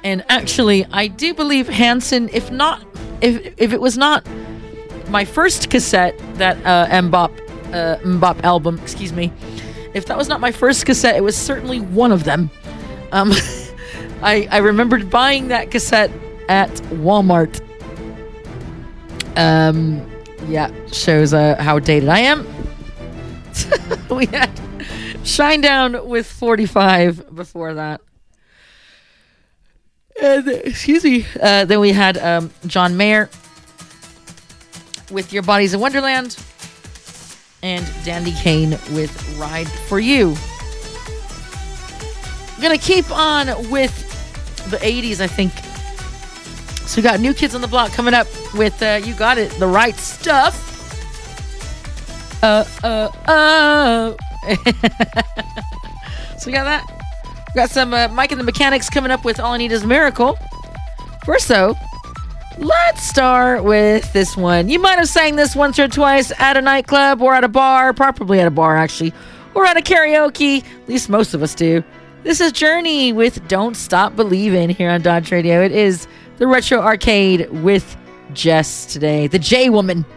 And actually, I do believe Hanson, if it was not my first cassette, that Mbop album, excuse me, if that was not my first cassette, it was certainly one of them. I remembered buying that cassette at Walmart. Yeah, shows how dated I am. We had Shinedown with 45 before that. And, excuse me. Then we had John Mayer with Your Body's a Wonderland, and Dandy Kane with Ride for You. I'm gonna keep on with the 80s, I think. So we got New Kids on the Block coming up with You Got It, The Right Stuff. So we got that. We got some Mike and the Mechanics coming up with All I Need Is a Miracle. First though, let's start with this one. You might have sang this once or twice at a nightclub or at a bar, probably at a bar actually, or at a karaoke. At least most of us do. This is Journey with Don't Stop Believin' here on Dodge Radio. It is the Retro Arcade with Jess today, the J Woman.